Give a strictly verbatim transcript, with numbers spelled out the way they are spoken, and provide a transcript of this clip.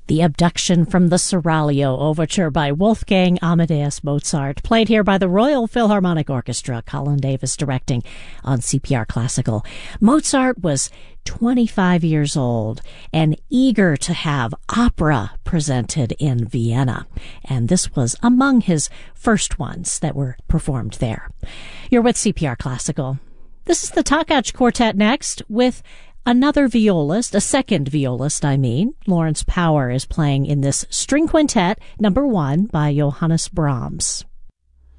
The Abduction from the Seraglio Overture by Wolfgang Amadeus Mozart, played here by the Royal Philharmonic Orchestra, Colin Davis directing on C P R Classical. Mozart was twenty-five years old and eager to have opera presented in Vienna, and this was among his first ones that were performed there. You're with C P R Classical. This is the Takacs Quartet next with another violist, a second violist, I mean. Lawrence Power is playing in this string quintet, number one, by Johannes Brahms.